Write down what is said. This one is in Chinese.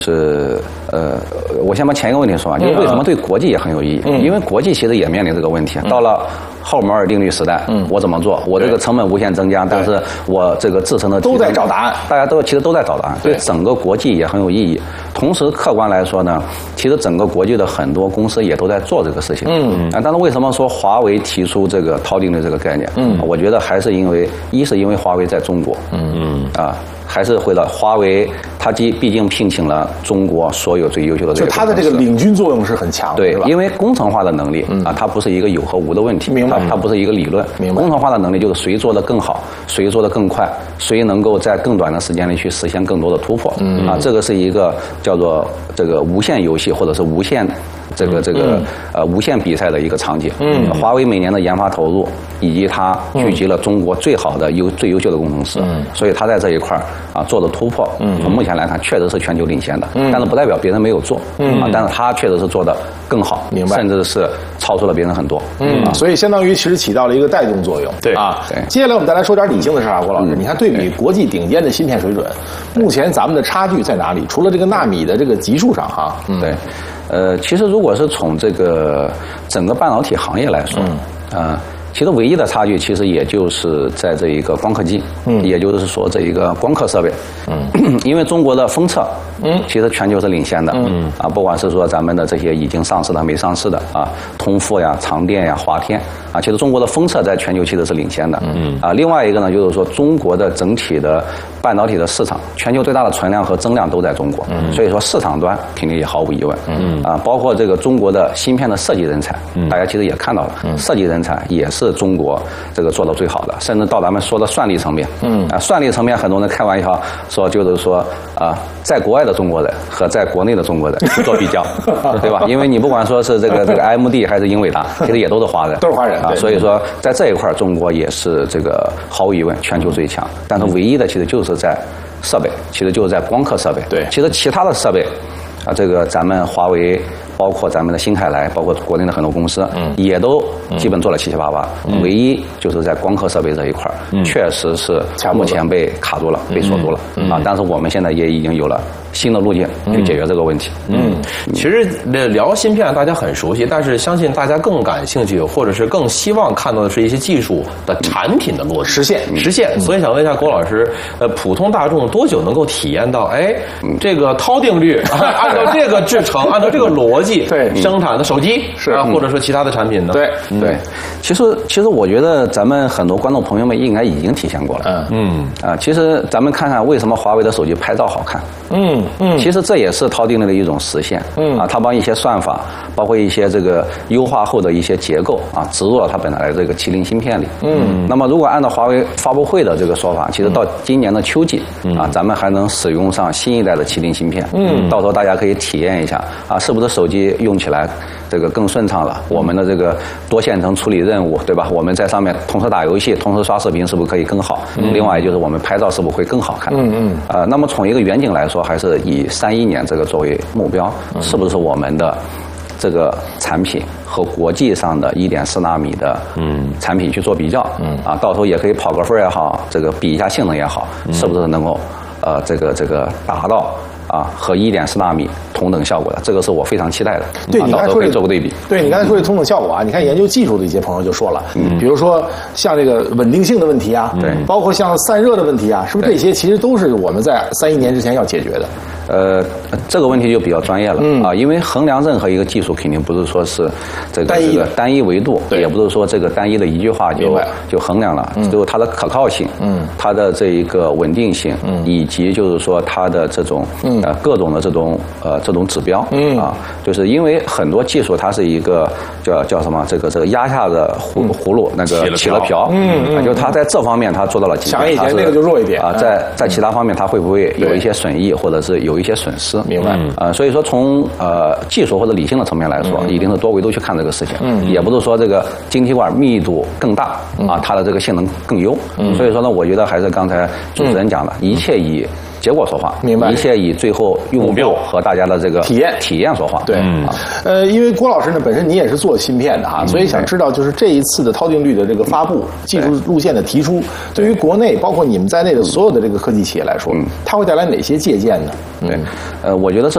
我先把前一个问题说完，就是为什么对国际也很有意义？因为国际其实也面临这个问题。到了后摩尔定律时代，我怎么做？我这个成本无限增加，但是我这个自身的都在找答案， 大家其实都在找答案，对整个国际也很有意义。同时，客观来说呢，其实整个国际的很多公司也都在做这个事情。但是为什么说华为提出这个套定律这个概念？我觉得还是因为，一是因为华为在中国，还是回到华为，它毕竟聘请了中国所有最优秀的这个， 就它的这个领军作用是很强的， 对， 是吧？ 因为工程化的能力它不是一个有和无的问题， 明白？ 它不是一个理论， 明白？ 工程化的能力就是谁做得更好，谁做得更快，谁能够在更短的时间里去实现更多的突破，这个是一个叫做这个无限游戏或者是无限。无限比赛的一个场景。华为每年的研发投入，以及它聚集了中国最好的最优秀的工程师，所以它在这一块做的突破，从目前来看确实是全球领先的，但是不代表别人没有做，但是它确实是做的更好， 明白？ 甚至是超出了别人很多， 所以相当于其实起到了一个带动作用， 对啊。 对。 接下来我们再来说点理性的事儿，郭老师，你看对比国际顶尖的芯片水准，目前咱们的差距在哪里？除了这个纳米的这个级数上，哈， 对。其实如果是从这个整个半导体行业来说，其实唯一的差距其实也就是在这一个光刻机，也就是说这一个光刻设备，因为中国的封测，其实全球是领先的，不管是说咱们的这些已经上市的、没上市的通富呀、长电呀、华天其实中国的封测在全球其实是领先的，另外一个呢就是说中国的整体的半导体的市场，全球最大的存量和增量都在中国，所以说市场端肯定也毫无疑问，包括这个中国的芯片的设计人才，大家其实也看到了，设计人才也是中国这个做的最好的，甚至到咱们说的算力层面，算力层面很多人开玩笑说就是说在国外的中国人和在国内的中国人去做比较，对吧？因为你不管说是这个 AMD 还是英伟达，其实也都是华人， 都是华人， 所以说在这一块中国也是这个毫无疑问全球最强，但是唯一的其实就是在设备，其实就是在光刻设备， 对， 其实其他的设备这个咱们华为。包括咱们的新凯来，包括国内的很多公司，也都基本做了七七八八。唯一就是在光刻设备这一块，确实是目前被卡住了，被锁住了但是我们现在也已经有了新的路径去解决这个问题。 其实聊芯片大家很熟悉，但是相信大家更感兴趣，或者是更希望看到的是一些技术的产品的落地实现。 所以想问一下郭老师，普通大众多久能够体验到？这个涛定律按照这个制程，按照这个逻辑。 对， 生产的手机是或者说其他的产品呢？ 对， 其实我觉得咱们很多观众朋友们应该已经体现过了。其实咱们看看为什么华为的手机拍照好看。其实这也是涛定律的一种实现。它把一些算法，包括一些这个优化后的一些结构植入了它本来的这个麒麟芯片里。那么如果按照华为发布会的这个说法，其实到今年的秋季咱们还能使用上新一代的麒麟芯片。到时候大家可以体验一下是不是手机用起来这个更顺畅了？我们的这个多线程处理任务，对吧？我们在上面同时打游戏、同时刷视频，是不是可以更好？另外就是我们拍照是不是会更好看？那么从一个远景来说，还是以31年这个作为目标，是不是我们的这个产品和国际上的1.4纳米的产品去做比较？到时候也可以跑个分也好，这个比一下性能也好，是不是能够这个达到？和1.4纳米同等效果的，这个是我非常期待的。 对，你刚才说可以做个对比。 对，你刚才说这同等效果你看研究技术的一些朋友就说了，比如说像这个稳定性的问题对， 包括像散热的问题是不是这些其实都是我们在31年之前要解决的？ 这个问题就比较专业了因为衡量任何一个技术，肯定不是说是这个单一维度，也不是说这个单一的一句话就衡量了，就是它的可靠性，它的这一个稳定性，以及就是说它的这种各种的这种指标就是因为很多技术它是一个叫什么这个压下的葫芦那个起了瓢，就它在这方面它做到了极限， 强一点那个就弱一点在其他方面它会不会有一些损益或者是有一些损失？ 明白。 所以说从技术或者理性的层面来说，一定是多维度去看这个事情，也不是说这个晶体管密度更大它的这个性能更优。所以说呢，我觉得还是刚才主持人讲的，一切以结果说话， 明白？ 一切以最后用户和大家的这个体验说话。 对，因为郭老师呢本身你也是做芯片的所以想知道就是这一次的涛定律的这个发布、技术路线的提出，对于国内包括你们在内的所有的这个科技企业来说，它会带来哪些借鉴呢？ 我觉得是